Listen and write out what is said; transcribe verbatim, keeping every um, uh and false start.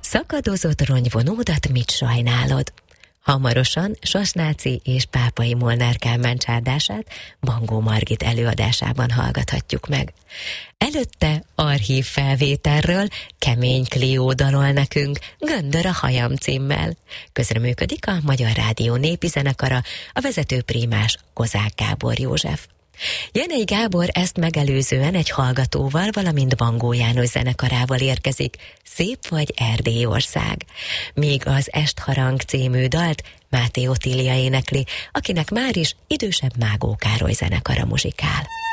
Szakadozott rongyvonódat mit sajnálod? Hamarosan Sasnáci és Pápai Molnár Kálmán csárdását Bangó Margit előadásában hallgathatjuk meg. Előtte archív felvételről Kemény Klió dalol nekünk Göndör a hajam címmel. Közreműködik a Magyar Rádió népi zenekara, a vezető prímás Kozák Gábor József. Jenei Gábor ezt megelőzően egy hallgatóval, valamint Bangó János zenekarával érkezik, Szép vagy Erdélyország. Míg az Estharang című dalt Máté Otília énekli, akinek már is idősebb Mágó Károly zenekara muzsikál.